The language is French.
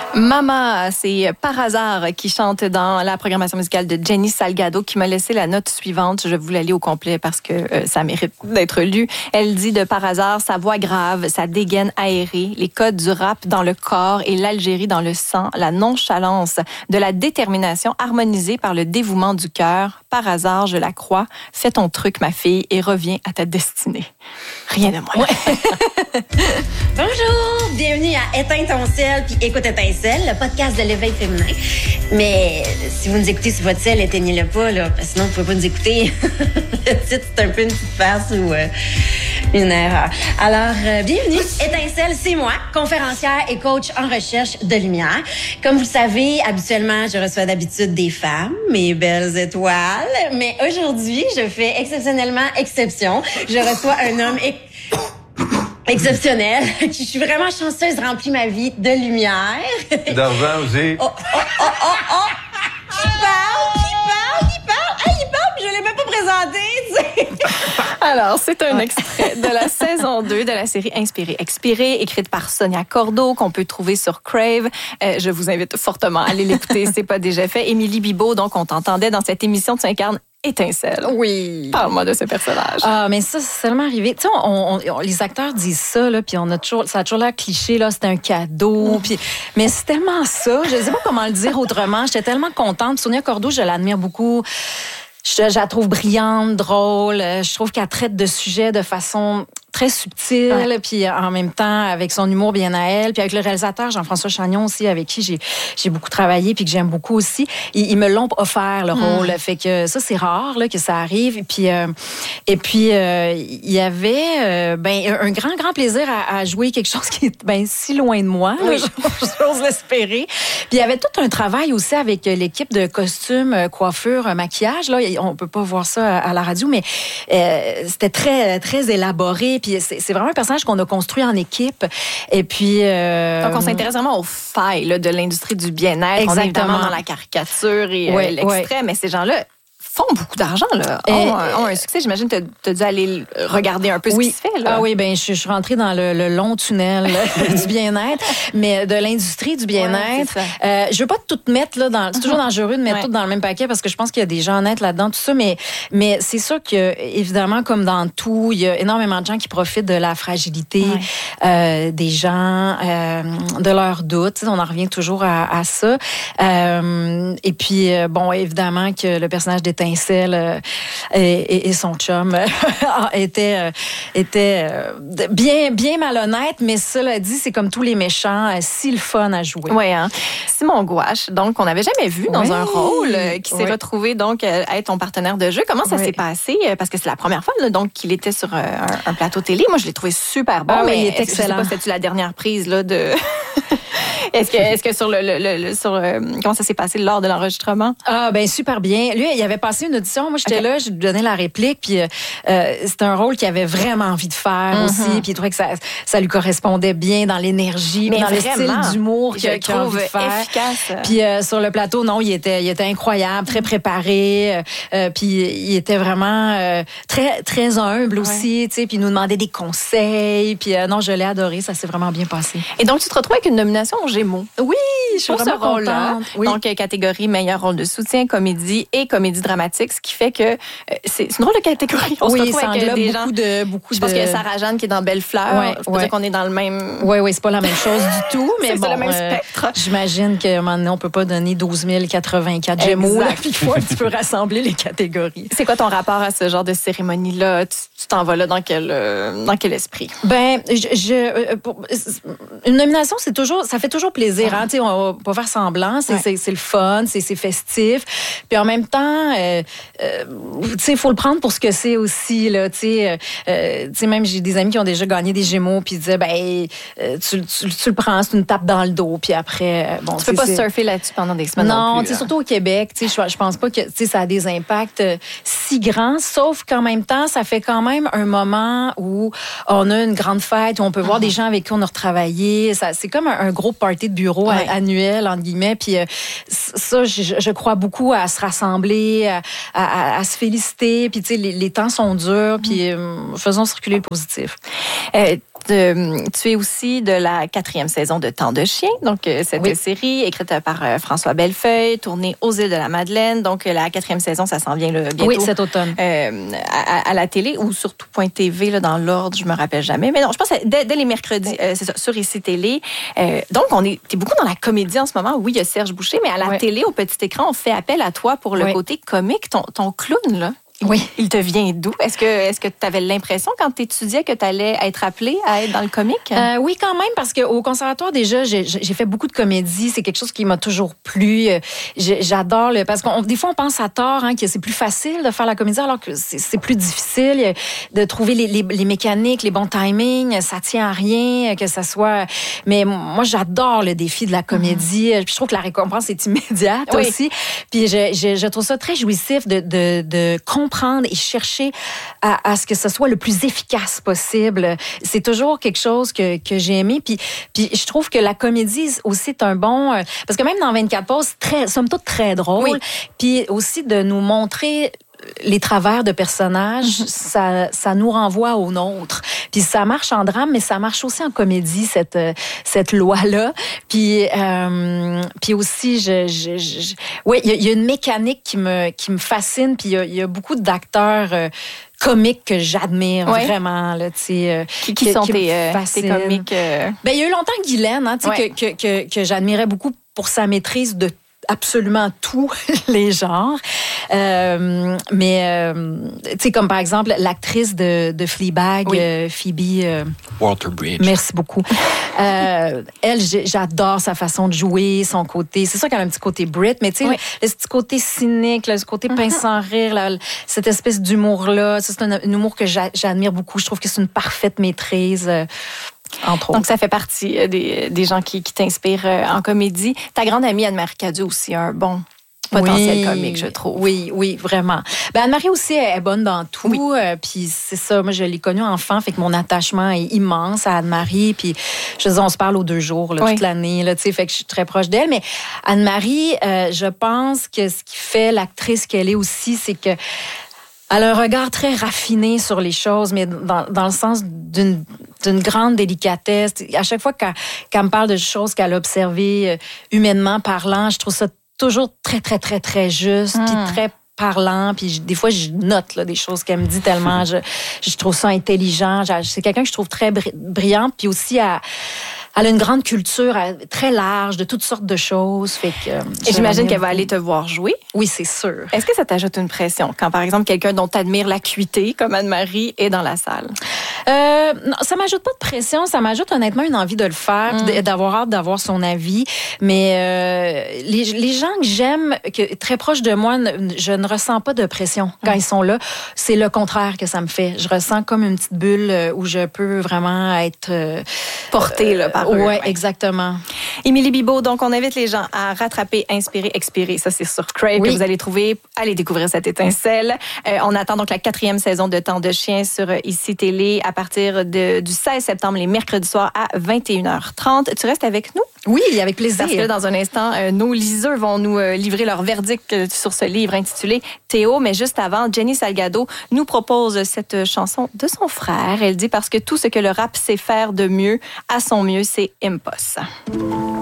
Mama, c'est Par hasard qui chante dans la programmation musicale de Jenny Salgado qui m'a laissé la note suivante. Je vous la lis au complet parce que ça mérite d'être lu. Elle dit de Par hasard, sa voix grave, sa dégaine aérée, les codes du rap dans le corps et l'Algérie dans le sang, la nonchalance de la détermination harmonisée par le dévouement du cœur. Par hasard, je la crois. Fais ton truc, ma fille, et reviens à ta destinée. Rien de moins. Ouais. Bonjour, bienvenue à Éteins ton ciel puis Écoute Étincelle, le podcast de l'éveil féminin. Mais si vous nous écoutez sur votre ciel, éteignez-le pas, là, parce que sinon vous pouvez pas nous écouter. Le titre, c'est un peu une petite farce ou une erreur. Alors, bienvenue. Étincelle, c'est moi, conférencière et coach en recherche de lumière. Comme vous le savez, habituellement, je reçois d'habitude des femmes, mes belles étoiles. Mais aujourd'hui, je fais exceptionnellement exception. Je reçois un homme exceptionnel. Je suis vraiment chanceuse, remplit ma vie de lumière. D'argent aussi. Oh. Qui parle? Ah, il parle, je l'ai même pas présenté, tu sais. Alors, c'est un extrait de la saison 2 de la série Inspirée, Expirée, écrite par Sonia Cordeau, qu'on peut trouver sur Crave. Je vous invite fortement à aller l'écouter, c'est pas déjà fait. Émilie Bibeau, donc, on t'entendait dans cette émission, tu incarnes Étincelle. Oui. Parle-moi de ce personnage. Ah, mais ça, c'est seulement arrivé. Tu sais, les acteurs disent ça, là, puis ça a toujours l'air cliché, là, c'est un cadeau. Puis, mais c'est tellement ça. Je sais pas comment le dire autrement. J'étais tellement contente. Sonia Cordeau, je l'admire beaucoup. Je la trouve brillante, drôle. Je trouve qu'elle traite de sujets de façon très subtile, puis en même temps avec son humour bien à elle, puis avec le réalisateur Jean-François Chagnon aussi, avec qui j'ai beaucoup travaillé puis que j'aime beaucoup aussi. Ils me l'ont offert le rôle, fait que ça c'est rare là que ça arrive. Et puis il y avait un grand plaisir à jouer quelque chose qui est si loin de moi, j'ose l'espérer. Puis il y avait tout un travail aussi avec l'équipe de costumes, coiffure, maquillage là. On peut pas voir ça à la radio, mais c'était très très élaboré. Puis c'est vraiment un personnage qu'on a construit en équipe. Et puis donc on s'intéresse vraiment aux failles là, de l'industrie du bien-être. Exactement. On est évidemment dans la caricature et l'extrait, mais ces gens-là font beaucoup d'argent, là. Ont un succès. J'imagine que tu as dû aller regarder un peu ce qui se fait, là. Ah oui, ben je suis rentrée dans le long tunnel du bien-être, mais de l'industrie du bien-être. Ouais, je veux pas tout mettre là c'est toujours dangereux de mettre tout dans le même paquet parce que je pense qu'il y a des gens honnêtes là-dedans, tout ça, mais c'est sûr que évidemment, comme dans tout, il y a énormément de gens qui profitent de la fragilité des gens, de leurs doutes. On en revient toujours à ça. Et puis, bon, évidemment que le personnage d'Étincelle et son chum étaient bien malhonnêtes, mais cela dit, c'est comme tous les méchants, si le fun à jouer. Oui, hein. Simon Gouache, donc, on n'avait jamais vu dans un rôle qui s'est retrouvé donc à être ton partenaire de jeu. Comment ça s'est passé? Parce que c'est la première fois là, donc, qu'il était sur un plateau télé. Moi, je l'ai trouvé super bon, mais il est excellent. Je sais pas, c'était-tu la dernière prise là, de... Est-ce que sur comment ça s'est passé lors de l'enregistrement? Ah, ben super bien. Lui, il avait passé une audition. Moi, j'étais là, je lui donnais la réplique, puis c'était un rôle qu'il avait vraiment envie de faire aussi, puis il trouvait que ça lui correspondait bien dans l'énergie, dans le style d'humour qu'il a envie de faire. Efficace. Puis sur le plateau, non, il était incroyable, très préparé, puis il était vraiment très très humble aussi, tu sais, puis il nous demandait des conseils, puis non, je l'ai adoré, ça s'est vraiment bien passé. Et donc, tu te retrouves avec une nomination aux Gémeaux. Oui, je suis vraiment contente. Oui. Donc, catégorie meilleur rôle de soutien, comédie et comédie dramatique, ce qui fait que c'est une drôle de catégorie. On se retrouve avec des gens. Je pense qu'il y a Sarah Jeanne qui est dans Belle Fleur. C'est pour dire qu'on est dans le même... Oui, c'est pas la même chose du tout, mais bon, c'est le même spectre. J'imagine qu'à un moment donné, on peut pas donner 12 084 Gémeaux. Il faut un petit peu rassembler les catégories. C'est quoi ton rapport à ce genre de cérémonie-là? Tu t'en vas là dans quel esprit? Ben, une nomination, ça fait toujours plaisir. Hein? On va pas faire semblant. C'est le fun, c'est festif. Puis en même temps, il faut le prendre pour ce que c'est aussi. Là, même j'ai des amis qui ont déjà gagné des Gémeaux, puis ils disaient, tu le prends, c'est une tape dans le dos. Puis après, tu peux pas surfer là-dessus pendant des semaines non plus. Non, surtout au Québec, je pense pas que ça a des impacts si grands, sauf qu'en même temps, ça fait quand même un moment où on a une grande fête, où on peut voir des gens avec qui on a retravaillé. C'est comme un gros party de bureau annuel, entre guillemets. Puis ça, je crois beaucoup à se rassembler, à se féliciter. Puis les temps sont durs, puis faisons circuler le positif. Tu es aussi de la 4e saison de Temps de chien, donc cette série écrite par François Bellefeuille, tournée aux îles de la Madeleine. Donc la 4e saison, ça s'en vient bientôt. Oui, cet automne. À la télé ou sur tout.tv, là, dans l'ordre, je me rappelle jamais. Mais non, je pense que dès les mercredis, c'est ça, sur ICI Télé. Donc, t'es beaucoup dans la comédie en ce moment. Oui, il y a Serge Boucher, mais à la télé, au petit écran, on fait appel à toi pour le côté comique. Ton clown, là. Oui. Il te vient d'où? Est-ce que tu avais l'impression, quand tu étudiais, que tu allais être appelée à être dans le comique? Oui, quand même, parce qu'au conservatoire, déjà, j'ai fait beaucoup de comédie. C'est quelque chose qui m'a toujours plu. J'adore parce que des fois, on pense à tort que c'est plus facile de faire la comédie, alors que c'est plus difficile de trouver les mécaniques, les bons timings. Ça tient à rien, que ça soit... Mais moi, j'adore le défi de la comédie. Je trouve que la récompense est immédiate aussi. Puis je trouve ça très jouissif de comprendre et chercher à ce que ce soit le plus efficace possible. C'est toujours quelque chose que j'ai aimé. Puis je trouve que la comédie aussi est un bon... parce que même dans 24 pauses, somme toute très drôle. Oui. Puis aussi de nous montrer les travers de personnages, ça nous renvoie au nôtre. Puis ça marche en drame, mais ça marche aussi en comédie, cette loi-là. Puis aussi, oui, il y a une mécanique qui me fascine. Puis il y a beaucoup d'acteurs comiques que j'admire vraiment. Là, qui sont tes comiques? Ben, il y a eu longtemps Guylaine, que j'admirais beaucoup pour sa maîtrise de absolument tous les genres. Mais, tu sais, comme par exemple l'actrice de Fleabag, Phoebe... Waller-Bridge. Merci beaucoup. Elle, j'adore sa façon de jouer, son côté... C'est sûr qu'elle a un petit côté Brit, mais tu sais, le petit côté cynique, ce côté pince sans rire, cette espèce d'humour-là, c'est un humour que j'admire beaucoup. Je trouve que c'est une parfaite maîtrise... Entre autres. Donc, ça fait partie des gens qui t'inspirent en comédie. Ta grande amie Anne-Marie Cadieux aussi a un bon potentiel comique, je trouve. Oui, vraiment. Ben, Anne-Marie aussi est bonne dans tout. Puis c'est ça, moi, je l'ai connue enfant, fait que mon attachement est immense à Anne-Marie. Puis, je veux dire, on se parle aux 2 jours, toute l'année, tu sais, fait que je suis très proche d'elle. Mais Anne-Marie, je pense que ce qui fait l'actrice qu'elle est aussi, c'est que elle a un regard très raffiné sur les choses, mais dans le sens d'une grande délicatesse. À chaque fois qu'elle me parle de choses qu'elle a observées humainement parlant, je trouve ça toujours très, très, très, très juste, puis très parlant. Puis des fois, je note des choses qu'elle me dit tellement. Je trouve ça intelligent. C'est quelqu'un que je trouve très brillant, puis aussi elle a une grande culture très large de toutes sortes de choses. Fait que, et j'imagine qu'elle va aller te voir jouer. Oui, c'est sûr. Est-ce que ça t'ajoute une pression quand, par exemple, quelqu'un dont tu admires l'acuité, comme Anne-Marie, est dans la salle? Non, ça m'ajoute pas de pression. Ça m'ajoute honnêtement une envie de le faire, puis d'avoir hâte d'avoir son avis. Mais les gens que j'aime, très proches de moi, je ne ressens pas de pression quand ils sont là. C'est le contraire que ça me fait. Je ressens comme une petite bulle où je peux vraiment être... portée par eux. Oui, exactement. Émilie Bibeau, donc on invite les gens à rattraper, inspirer, expirer. Ça, c'est sur Crave que vous allez trouver. Allez découvrir cette étincelle. On attend donc la 4e saison de Temps de chien sur ICI Télé à partir du 16 septembre, les mercredis soirs à 21h30. Tu restes avec nous? Oui, avec plaisir. Parce que dans un instant, nos liseurs vont nous livrer leur verdict sur ce livre intitulé Théo. Mais juste avant, Jenny Salgado nous propose cette chanson de son frère. Elle dit parce que tout ce que le rap sait faire de mieux, à son mieux, c'est Impos.